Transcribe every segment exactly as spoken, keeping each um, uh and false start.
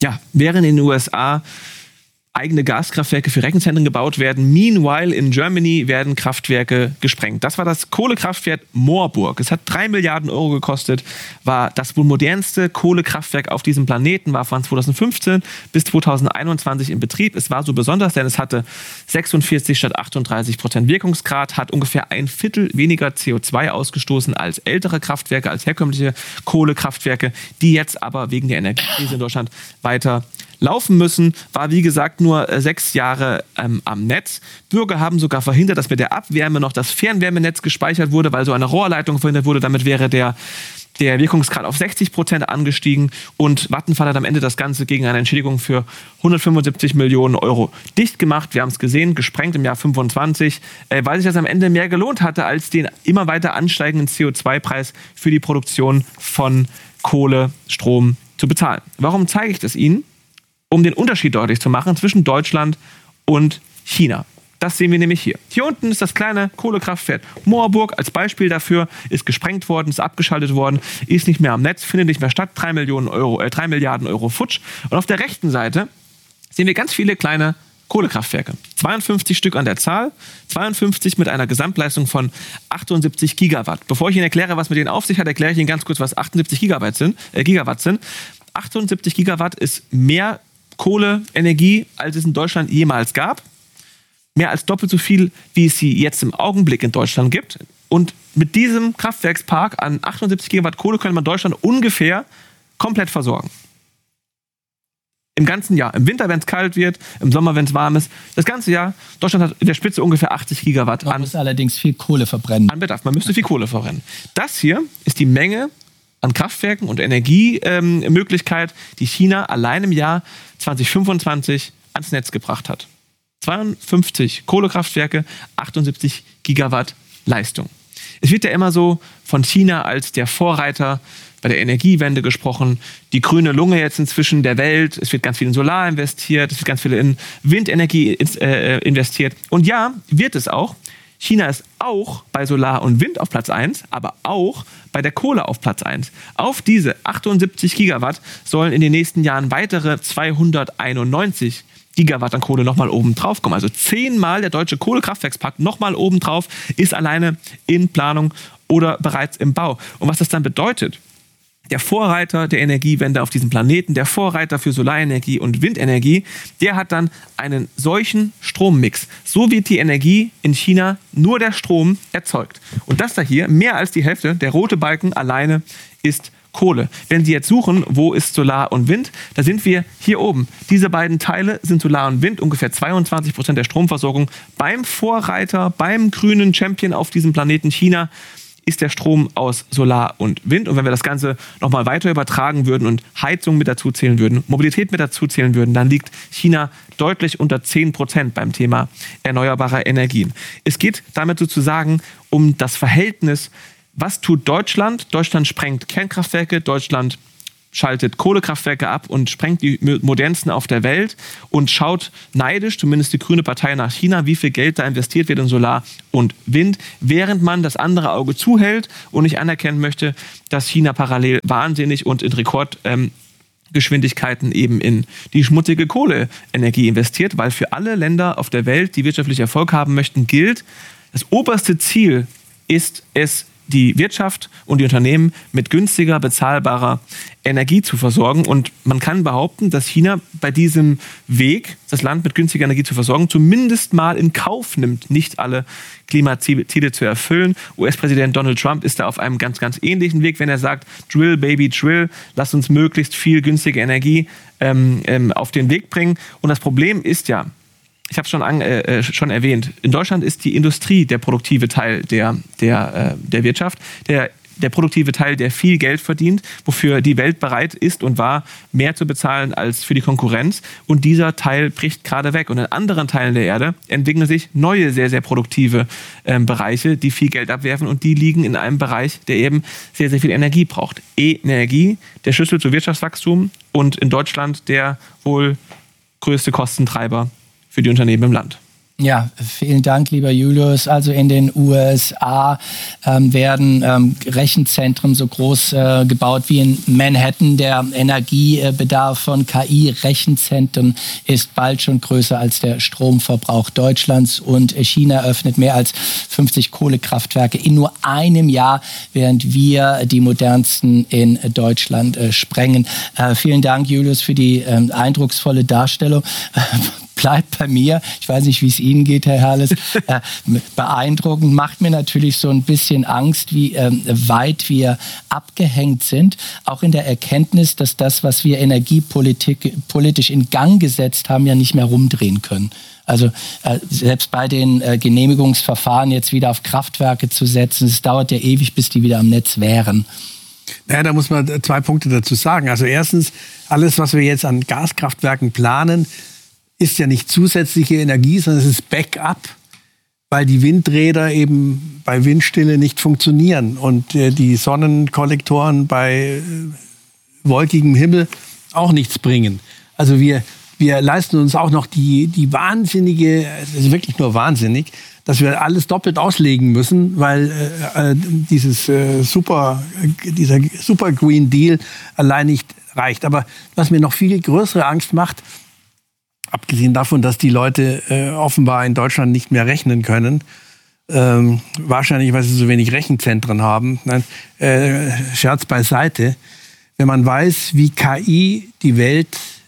Ja, während in den U S A eigene Gaskraftwerke für Rechenzentren gebaut werden. Meanwhile in Germany werden Kraftwerke gesprengt. Das war das Kohlekraftwerk Moorburg. Es hat drei Milliarden Euro gekostet, war das wohl modernste Kohlekraftwerk auf diesem Planeten, war von zweitausendfünfzehn bis zweitausendeinundzwanzig in Betrieb. Es war so besonders, denn es hatte sechsundvierzig statt achtunddreißig Prozent Wirkungsgrad, hat ungefähr ein Viertel weniger C O zwei ausgestoßen als ältere Kraftwerke, als herkömmliche Kohlekraftwerke, die jetzt aber wegen der Energiekrise in Deutschland weiter laufen müssen, war wie gesagt nur äh, sechs Jahre ähm, am Netz. Bürger haben sogar verhindert, dass mit der Abwärme noch das Fernwärmenetz gespeichert wurde, weil so eine Rohrleitung verhindert wurde. Damit wäre der, der Wirkungsgrad auf sechzig Prozent angestiegen und Vattenfall hat am Ende das Ganze gegen eine Entschädigung für hundertfünfundsiebzig Millionen Euro dicht gemacht. Wir haben es gesehen, gesprengt im Jahr fünfundzwanzig, äh, weil sich das am Ende mehr gelohnt hatte als den immer weiter ansteigenden C O zwei Preis für die Produktion von Kohle, Strom zu bezahlen. Warum zeige ich das Ihnen? Um den Unterschied deutlich zu machen zwischen Deutschland und China. Das sehen wir nämlich hier. Hier unten ist das kleine Kohlekraftwerk Moorburg als Beispiel dafür, ist gesprengt worden, ist abgeschaltet worden, ist nicht mehr am Netz, findet nicht mehr statt, drei Millionen Euro, äh, drei Milliarden Euro futsch. Und auf der rechten Seite sehen wir ganz viele kleine Kohlekraftwerke. zweiundfünfzig Stück an der Zahl, zweiundfünfzig mit einer Gesamtleistung von achtundsiebzig Gigawatt. Bevor ich Ihnen erkläre, was mit denen auf sich hat, erkläre ich Ihnen ganz kurz, was achtundsiebzig Gigawatt sind. Äh, Gigawatt sind. achtundsiebzig Gigawatt ist mehr Kohleenergie, als es in Deutschland jemals gab. Mehr als doppelt so viel, wie es sie jetzt im Augenblick in Deutschland gibt. Und mit diesem Kraftwerkspark an achtundsiebzig Gigawatt Kohle könnte man Deutschland ungefähr komplett versorgen. Im ganzen Jahr. Im Winter, wenn es kalt wird, im Sommer, wenn es warm ist. Das ganze Jahr. Deutschland hat in der Spitze ungefähr achtzig Gigawatt man an. Man muss allerdings viel Kohle verbrennen. An Bedarf. Man müsste viel Kohle verbrennen. Das hier ist die Menge an Kraftwerken und Energiemöglichkeit, ähm, die China allein im Jahr zweitausendfünfundzwanzig ans Netz gebracht hat. zweiundfünfzig Kohlekraftwerke, achtundsiebzig Gigawatt Leistung. Es wird ja immer so von China als der Vorreiter bei der Energiewende gesprochen. Die grüne Lunge jetzt inzwischen der Welt. Es wird ganz viel in Solar investiert, es wird ganz viel in Windenergie äh, investiert. Und ja, wird es auch. China ist auch bei Solar und Wind auf Platz eins, aber auch bei der Kohle auf Platz eins. Auf diese achtundsiebzig Gigawatt sollen in den nächsten Jahren weitere zweihunderteinundneunzig Gigawatt an Kohle nochmal oben drauf kommen. Also zehnmal der deutsche Kohlekraftwerkspark nochmal oben drauf ist alleine in Planung oder bereits im Bau. Und was das dann bedeutet, der Vorreiter der Energiewende auf diesem Planeten, der Vorreiter für Solarenergie und Windenergie, der hat dann einen solchen Strommix. So wird die Energie in China, nur der Strom, erzeugt. Und das da hier, mehr als die Hälfte, der rote Balken alleine, ist Kohle. Wenn Sie jetzt suchen, wo ist Solar und Wind, da sind wir hier oben. Diese beiden Teile sind Solar und Wind, ungefähr zweiundzwanzig Prozent der Stromversorgung. Beim Vorreiter, beim grünen Champion auf diesem Planeten China, ist der Strom aus Solar und Wind. Und wenn wir das Ganze nochmal weiter übertragen würden und Heizung mit dazu zählen würden, Mobilität mit dazu zählen würden, dann liegt China deutlich unter zehn Prozent beim Thema erneuerbarer Energien. Es geht damit sozusagen um das Verhältnis, was tut Deutschland? Deutschland sprengt Kernkraftwerke, Deutschland schaltet Kohlekraftwerke ab und sprengt die modernsten auf der Welt und schaut neidisch, zumindest die Grüne Partei, nach China, wie viel Geld da investiert wird in Solar und Wind, während man das andere Auge zuhält und nicht anerkennen möchte, dass China parallel wahnsinnig und in Rekordgeschwindigkeiten ähm, eben in die schmutzige Kohleenergie investiert, weil für alle Länder auf der Welt, die wirtschaftlich Erfolg haben möchten, gilt, das oberste Ziel ist es, die Wirtschaft und die Unternehmen mit günstiger, bezahlbarer Energie zu versorgen. Und man kann behaupten, dass China bei diesem Weg, das Land mit günstiger Energie zu versorgen, zumindest mal in Kauf nimmt, nicht alle Klimaziele zu erfüllen. U S-Präsident Donald Trump ist da auf einem ganz, ganz ähnlichen Weg, wenn er sagt, drill, baby, drill, lass uns möglichst viel günstige Energie ähm, ähm, auf den Weg bringen. Und das Problem ist ja, ich habe es schon, äh, schon erwähnt, in Deutschland ist die Industrie der produktive Teil der, der, äh, der Wirtschaft, der, der produktive Teil, der viel Geld verdient, wofür die Welt bereit ist und war, mehr zu bezahlen als für die Konkurrenz. Und dieser Teil bricht gerade weg. Und in anderen Teilen der Erde entwickeln sich neue, sehr, sehr produktive äh, Bereiche, die viel Geld abwerfen. Und die liegen in einem Bereich, der eben sehr, sehr viel Energie braucht. Energie, der Schlüssel zu Wirtschaftswachstum und in Deutschland der wohl größte Kostentreiber für die Unternehmen im Land. Ja, vielen Dank, lieber Julius. Also in den U S A ähm, werden ähm, Rechenzentren so groß äh, gebaut wie in Manhattan. Der Energiebedarf von K I-Rechenzentren ist bald schon größer als der Stromverbrauch Deutschlands. Und China öffnet mehr als fünfzig Kohlekraftwerke in nur einem Jahr, während wir die modernsten in Deutschland äh, sprengen. Äh, vielen Dank, Julius, für die äh, eindrucksvolle Darstellung. Bleibt bei mir. Ich weiß nicht, wie es Ihnen geht, Herr Herles. Äh, beeindruckend, macht mir natürlich so ein bisschen Angst, wie ähm, weit wir abgehängt sind. Auch in der Erkenntnis, dass das, was wir energiepolitisch politisch in Gang gesetzt haben, ja nicht mehr rumdrehen können. Also äh, selbst bei den äh, Genehmigungsverfahren jetzt wieder auf Kraftwerke zu setzen, es dauert ja ewig, bis die wieder am Netz wären. Naja, da muss man zwei Punkte dazu sagen. Also erstens, alles, was wir jetzt an Gaskraftwerken planen, ist ja nicht zusätzliche Energie, sondern es ist Backup, weil die Windräder eben bei Windstille nicht funktionieren und äh, die Sonnenkollektoren bei äh, wolkigem Himmel auch nichts bringen. Also wir, wir leisten uns auch noch die, die wahnsinnige, es ist wirklich nur wahnsinnig, dass wir alles doppelt auslegen müssen, weil äh, dieses äh, super, dieser Super Green Deal allein nicht reicht. Aber was mir noch viel größere Angst macht, abgesehen davon, dass die Leute äh, offenbar in Deutschland nicht mehr rechnen können, ähm, wahrscheinlich, weil sie so wenig Rechenzentren haben. Nein, äh, Scherz beiseite. Wenn man weiß, wie K I die Welt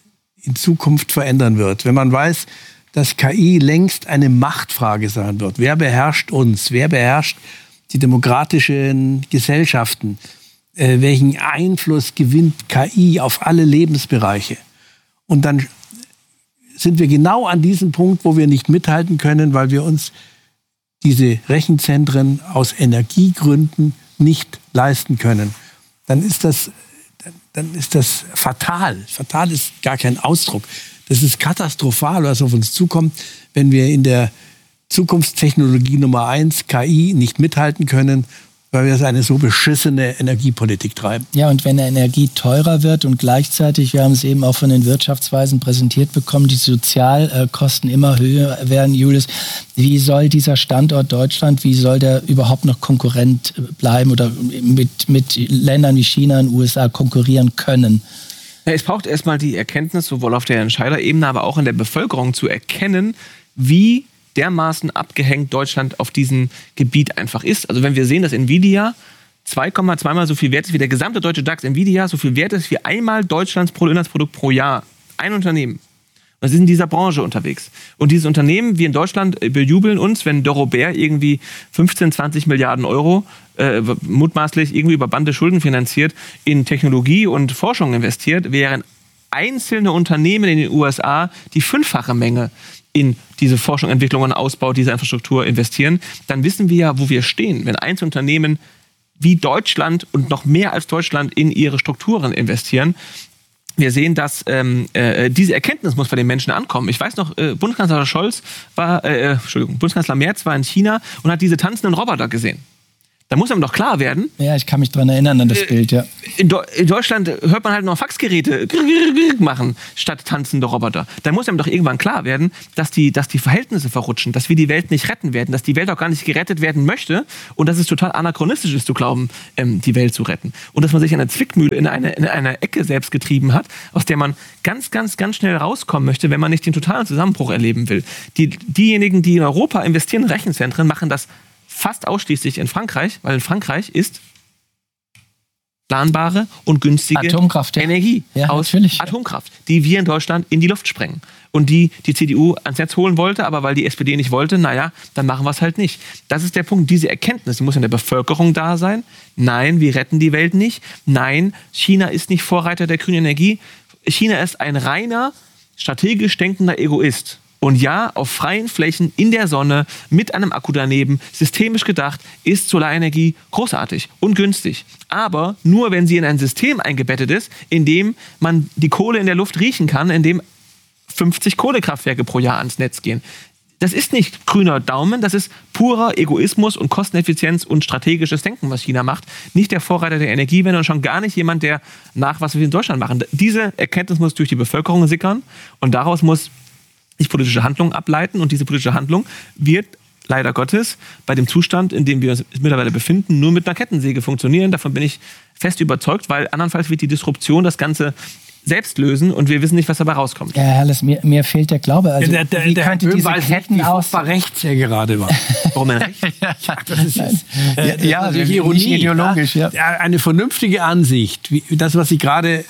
in Zukunft verändern wird, wenn man weiß, dass K I längst eine Machtfrage sein wird, wer beherrscht uns, wer beherrscht die demokratischen Gesellschaften, äh, welchen Einfluss gewinnt K I auf alle Lebensbereiche, und dann sind wir genau an diesem Punkt, wo wir nicht mithalten können, weil wir uns diese Rechenzentren aus Energiegründen nicht leisten können. Dann ist das, dann ist das fatal. Fatal ist gar kein Ausdruck. Das ist katastrophal, was auf uns zukommt, wenn wir in der Zukunftstechnologie Nummer eins, K I, nicht mithalten können, weil wir eine so beschissene Energiepolitik treiben. Ja, und wenn Energie teurer wird und gleichzeitig, wir haben es eben auch von den Wirtschaftsweisen präsentiert bekommen, die Sozialkosten immer höher werden, Julius, wie soll dieser Standort Deutschland, wie soll der überhaupt noch Konkurrent bleiben oder mit, mit Ländern wie China und U S A konkurrieren können? Ja, es braucht erstmal die Erkenntnis, sowohl auf der Entscheiderebene, aber auch in der Bevölkerung zu erkennen, wie dermaßen abgehängt Deutschland auf diesem Gebiet einfach ist. Also wenn wir sehen, dass Nvidia zwei Komma zwei Mal so viel wert ist wie der gesamte deutsche DAX, Nvidia so viel wert ist wie einmal Deutschlands Bruttoinlandsprodukt pro Jahr. Ein Unternehmen. Und sie sind in dieser Branche unterwegs. Und dieses Unternehmen, wir in Deutschland bejubeln uns, wenn Dorobert irgendwie fünfzehn, zwanzig Milliarden Euro äh, mutmaßlich irgendwie über Bande Schulden finanziert, in Technologie und Forschung investiert, während einzelne Unternehmen in den U S A die fünffache Menge in diese Forschung, Entwicklung und Ausbau dieser Infrastruktur investieren, dann wissen wir ja, wo wir stehen. Wenn Einzelunternehmen wie Deutschland und noch mehr als Deutschland in ihre Strukturen investieren, wir sehen, dass ähm, äh, diese Erkenntnis muss bei den Menschen ankommen. Ich weiß noch, äh, Bundeskanzler Scholz war, äh, Entschuldigung, Bundeskanzler Merz war in China und hat diese tanzenden Roboter gesehen. Da muss einem doch klar werden. Ja, ich kann mich dran erinnern an das äh, Bild, ja. In, Do- in Deutschland hört man halt noch Faxgeräte machen, statt tanzende Roboter. Da muss einem doch irgendwann klar werden, dass die, dass die Verhältnisse verrutschen, dass wir die Welt nicht retten werden, dass die Welt auch gar nicht gerettet werden möchte und dass es total anachronistisch ist, zu glauben, ähm, die Welt zu retten. Und dass man sich in einer Zwickmühle, in eine, in einer Ecke selbst getrieben hat, aus der man ganz, ganz, ganz schnell rauskommen möchte, wenn man nicht den totalen Zusammenbruch erleben will. Die, diejenigen, die in Europa investieren in Rechenzentren, machen das fast ausschließlich in Frankreich, weil in Frankreich ist planbare und günstige Atomkraft, ja. Energie ja, aus natürlich. Atomkraft, die wir in Deutschland in die Luft sprengen. Und die die C D U ans Netz holen wollte, aber weil die S P D nicht wollte, naja, dann machen wir es halt nicht. Das ist der Punkt, diese Erkenntnis, die muss in der Bevölkerung da sein. Nein, wir retten die Welt nicht. Nein, China ist nicht Vorreiter der grünen Energie. China ist ein reiner, strategisch denkender Egoist. Und ja, auf freien Flächen in der Sonne mit einem Akku daneben, systemisch gedacht, ist Solarenergie großartig und günstig. Aber nur, wenn sie in ein System eingebettet ist, in dem man die Kohle in der Luft riechen kann, in dem fünfzig Kohlekraftwerke pro Jahr ans Netz gehen. Das ist nicht grüner Daumen, das ist purer Egoismus und Kosteneffizienz und strategisches Denken, was China macht. Nicht der Vorreiter der Energiewende und schon gar nicht jemand, der nach, was wir in Deutschland machen. Diese Erkenntnis muss durch die Bevölkerung sickern und daraus muss nicht politische Handlung ableiten. Und diese politische Handlung wird leider Gottes bei dem Zustand, in dem wir uns mittlerweile befinden, nur mit einer Kettensäge funktionieren. Davon bin ich fest überzeugt, weil andernfalls wird die Disruption das Ganze selbst lösen und wir wissen nicht, was dabei rauskommt. Ja, Herrles, mir, mir fehlt der Glaube. Also, der der, wie der könnte diese weiß Ketten nicht, wie aus... rechts er gerade war. Warum denn rechts? ja, das ist, äh, ja, das ist nicht Ironie, ideologisch, ja. Ja. Eine vernünftige Ansicht, wie das, was Sie gerade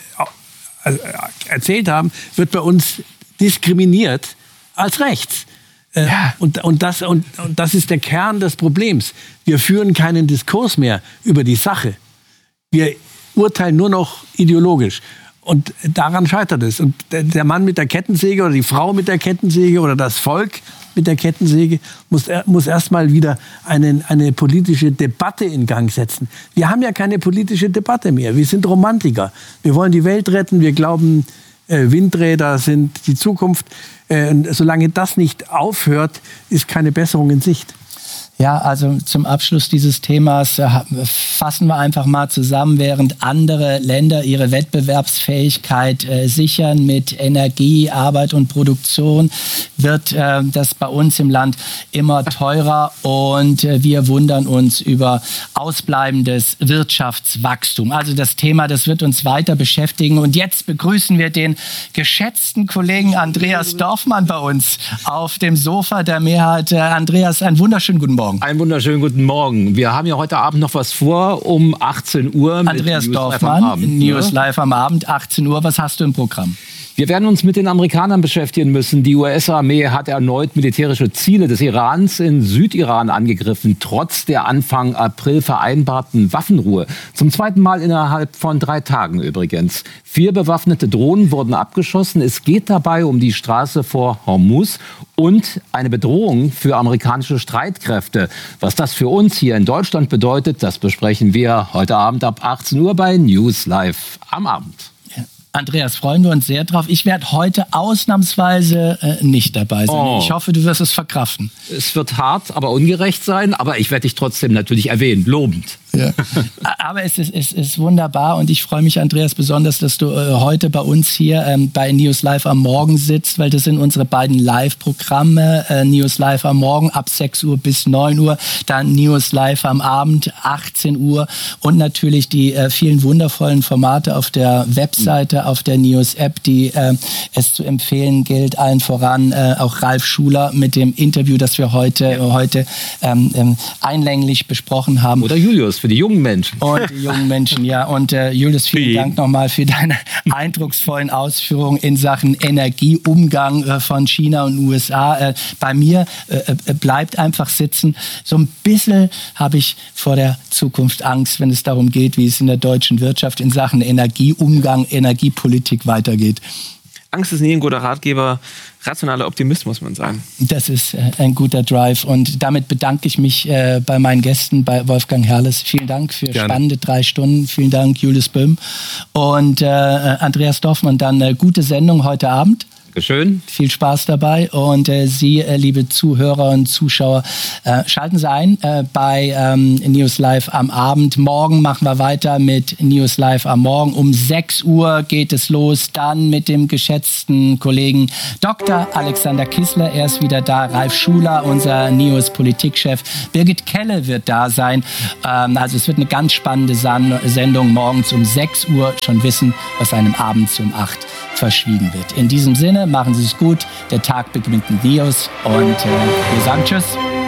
erzählt haben, wird bei uns diskriminiert als rechts. Ja. Und, und, das, und, und das ist der Kern des Problems. Wir führen keinen Diskurs mehr über die Sache. Wir urteilen nur noch ideologisch. Und daran scheitert es. Und der Mann mit der Kettensäge oder die Frau mit der Kettensäge oder das Volk mit der Kettensäge muss, muss erstmal wieder einen, eine politische Debatte in Gang setzen. Wir haben ja keine politische Debatte mehr. Wir sind Romantiker. Wir wollen die Welt retten. Wir glauben, äh, Windräder sind die Zukunft. Äh, solange das nicht aufhört, ist keine Besserung in Sicht. Ja, also zum Abschluss dieses Themas äh, fassen wir einfach mal zusammen, während andere Länder ihre Wettbewerbsfähigkeit äh, sichern mit Energie, Arbeit und Produktion, wird äh, das bei uns im Land immer teurer und äh, wir wundern uns über ausbleibendes Wirtschaftswachstum. Also das Thema, das wird uns weiter beschäftigen. Und jetzt begrüßen wir den geschätzten Kollegen Andreas Dorfmann bei uns auf dem Sofa der Mehrheit. Äh, Andreas, einen wunderschönen guten Morgen. Einen wunderschönen guten Morgen. Wir haben ja heute Abend noch was vor, um achtzehn Uhr. Andreas mit Dorfmann, News, News Live am Abend, achtzehn Uhr. Was hast du im Programm? Wir werden uns mit den Amerikanern beschäftigen müssen. Die U S-Armee hat erneut militärische Ziele des Irans in Südiran angegriffen, trotz der Anfang April vereinbarten Waffenruhe. Zum zweiten Mal innerhalb von drei Tagen übrigens. Vier bewaffnete Drohnen wurden abgeschossen. Es geht dabei um die Straße vor Hormuz und eine Bedrohung für amerikanische Streitkräfte. Was das für uns hier in Deutschland bedeutet, das besprechen wir heute Abend ab achtzehn Uhr bei News Live am Abend. Andreas, freuen wir uns sehr drauf. Ich werde heute ausnahmsweise äh, nicht dabei sein. Oh. Ich hoffe, du wirst es verkraften. Es wird hart, aber ungerecht sein, aber ich werde dich trotzdem natürlich erwähnen, lobend. Ja. Aber es ist, es ist wunderbar und ich freue mich, Andreas, besonders, dass du äh, heute bei uns hier ähm, bei News Live am Morgen sitzt, weil das sind unsere beiden Live-Programme. Äh, News Live am Morgen ab sechs Uhr bis neun Uhr, dann News Live am Abend achtzehn Uhr und natürlich die äh, vielen wundervollen Formate auf der Webseite, auf der News-App, die äh, es zu empfehlen gilt, allen voran äh, auch Ralf Schuler mit dem Interview, das wir heute, ja. heute ähm, ähm, einlänglich besprochen haben. Oder Julius. Für die jungen Menschen. Und die jungen Menschen, ja. Und äh, Julius, vielen Dank nochmal für deine eindrucksvollen Ausführungen in Sachen Energieumgang äh, von China und U S A. Äh, bei mir äh, äh, bleibt einfach sitzen. So ein bisschen habe ich vor der Zukunft Angst, wenn es darum geht, wie es in der deutschen Wirtschaft in Sachen Energieumgang, Energiepolitik weitergeht. Angst ist nie ein guter Ratgeber. Rationaler Optimist muss man sein. Das ist äh, ein guter Drive. Und damit bedanke ich mich äh, bei meinen Gästen, bei Wolfgang Herrles. Vielen Dank für Gerne. spannende drei Stunden. Vielen Dank, Julius Böhm. Und äh, Andreas Dorfmann, dann äh, gute Sendung heute Abend. Dankeschön. Viel Spaß dabei und äh, Sie, äh, liebe Zuhörer und Zuschauer, äh, schalten Sie ein äh, bei ähm, News Live am Abend. Morgen machen wir weiter mit News Live am Morgen. Um sechs Uhr geht es los, dann mit dem geschätzten Kollegen Doktor Alexander Kissler. Er ist wieder da. Ralf Schuler, unser News Politikchef. Birgit Kelle wird da sein. Ähm, also es wird eine ganz spannende San- Sendung morgens um sechs Uhr. Schon wissen, was einem abends um acht verschwiegen wird. In diesem Sinne, machen Sie es gut. Der Tag beginnt mit News und äh, wir sagen Tschüss.